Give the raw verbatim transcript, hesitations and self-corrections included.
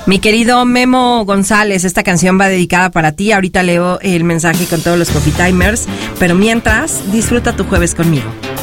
Mi querido Memo González, esta canción va dedicada para ti. Ahorita leo el mensaje con todos los Coffee Timers, pero mientras, disfruta tu jueves conmigo.